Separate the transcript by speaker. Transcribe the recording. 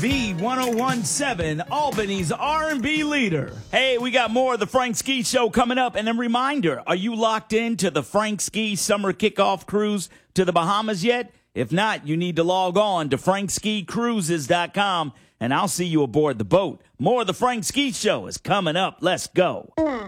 Speaker 1: V1017, Albany's R&B leader. Hey, we got more of the Frank Ski Show coming up. And a reminder, are you locked into the Frank Ski Summer Kickoff Cruise to the Bahamas yet? If not, you need to log on to frankskicruises.com, and I'll see you aboard the boat. More of the Frank Ski Show is coming up. Let's go.